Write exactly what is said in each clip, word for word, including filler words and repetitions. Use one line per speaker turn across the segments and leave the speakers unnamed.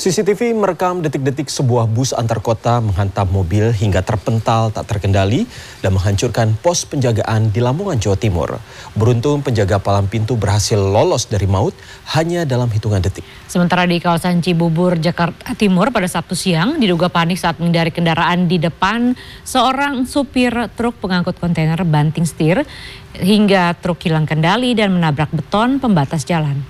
C C T V merekam detik-detik sebuah bus antar kota menghantam mobil hingga terpental tak terkendali dan menghancurkan pos penjagaan di Lamongan, Jawa Timur. Beruntung penjaga palang pintu berhasil lolos dari maut hanya dalam hitungan detik.
Sementara di kawasan Cibubur, Jakarta Timur pada Sabtu siang diduga panik saat menghindari kendaraan di depan, seorang supir truk pengangkut kontainer banting setir hingga truk hilang kendali dan menabrak beton pembatas jalan.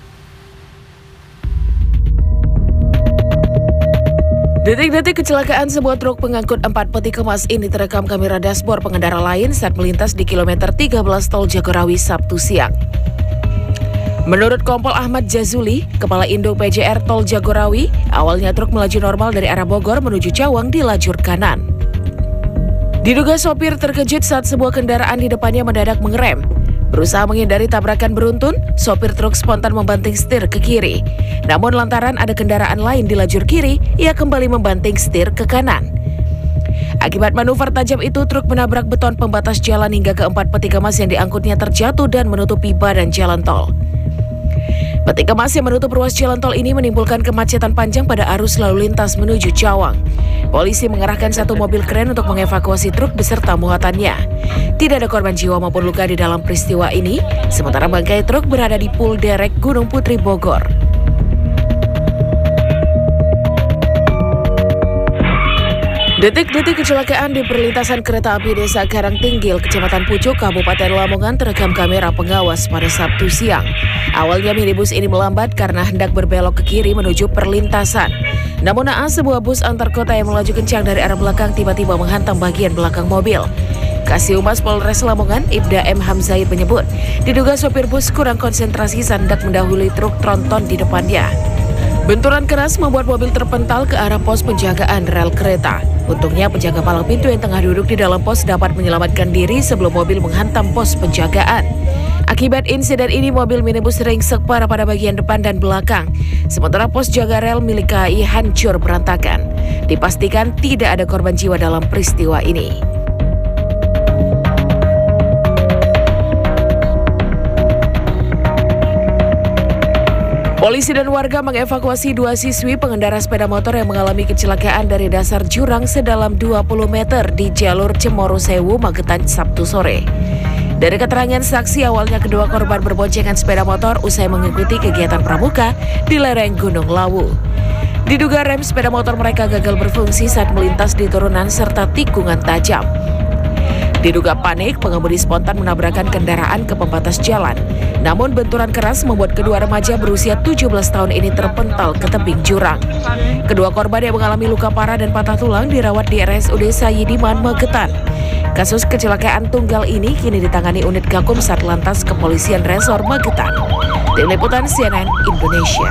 Detik-detik kecelakaan sebuah truk pengangkut empat peti kemas ini terekam kamera dashboard pengendara lain saat melintas di kilometer tiga belas tol Jagorawi Sabtu siang. Menurut Kompol Ahmad Jazuli, Kepala Induk P J R Tol Jagorawi, awalnya truk melaju normal dari arah Bogor menuju Cawang di lajur kanan. Diduga sopir terkejut saat sebuah kendaraan di depannya mendadak mengerem. Berusaha menghindari tabrakan beruntun, sopir truk spontan membanting setir ke kiri. Namun lantaran ada kendaraan lain di lajur kiri, ia kembali membanting setir ke kanan. Akibat manuver tajam itu, truk menabrak beton pembatas jalan hingga keempat peti kemas yang diangkutnya terjatuh dan menutupi badan jalan tol. Peti kemas yang menutup ruas jalan tol ini menimbulkan kemacetan panjang pada arus lalu lintas menuju Cawang. Polisi mengerahkan satu mobil kren untuk mengevakuasi truk beserta muatannya. Tidak ada korban jiwa maupun luka di dalam peristiwa ini, sementara bangkai truk berada di Pul Derek Gunung Putri Bogor. Detik-detik kecelakaan di perlintasan kereta api Desa Karangtinggil, Kecamatan Pucuk, Kabupaten Lamongan terekam kamera pengawas pada Sabtu siang. Awalnya minibus ini melambat karena hendak berbelok ke kiri menuju perlintasan. Namun naas sebuah bus antar kota yang melaju kencang dari arah belakang tiba-tiba menghantam bagian belakang mobil. Kasih Humas Polres Lamongan, Ibda M. Hamzaid menyebut, diduga sopir bus kurang konsentrasi saat hendak mendahului truk tronton di depannya. Benturan keras membuat mobil terpental ke arah pos penjagaan rel kereta. Untungnya penjaga palang pintu yang tengah duduk di dalam pos dapat menyelamatkan diri sebelum mobil menghantam pos penjagaan. Akibat insiden ini mobil minibus ringsek parah pada bagian depan dan belakang. Sementara pos jaga rel milik K A I hancur berantakan. Dipastikan tidak ada korban jiwa dalam peristiwa ini. Polisi dan warga mengevakuasi dua siswi pengendara sepeda motor yang mengalami kecelakaan dari dasar jurang sedalam dua puluh meter di jalur Cemoro Sewu, Magetan, Sabtu sore. Dari keterangan saksi, awalnya kedua korban berboncengan sepeda motor usai mengikuti kegiatan pramuka di lereng Gunung Lawu. Diduga rem sepeda motor mereka gagal berfungsi saat melintas di turunan serta tikungan tajam. Diduga panik, pengemudi spontan menabrakkan kendaraan ke pembatas jalan. Namun benturan keras membuat kedua remaja berusia tujuh belas tahun ini terpental ke tebing jurang. Kedua korban yang mengalami luka parah dan patah tulang dirawat di R S U D Sayidiman, Magetan. Kasus kecelakaan tunggal ini kini ditangani unit Gakum Satlantas Kepolisian Resor Magetan. Tim Liputan C N N Indonesia.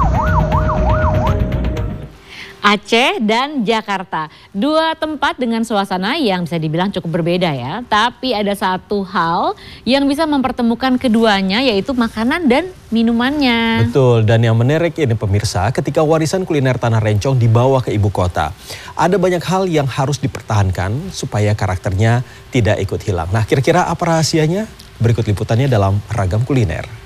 Aceh dan Jakarta, dua tempat dengan suasana yang bisa dibilang cukup berbeda ya. Tapi ada satu hal yang bisa mempertemukan keduanya, yaitu makanan dan minumannya.
Betul, dan yang menarik ini pemirsa, ketika warisan kuliner Tanah Rencong dibawa ke ibu kota, ada banyak hal yang harus dipertahankan supaya karakternya tidak ikut hilang. Nah, kira-kira apa rahasianya? Berikut liputannya dalam Ragam Kuliner.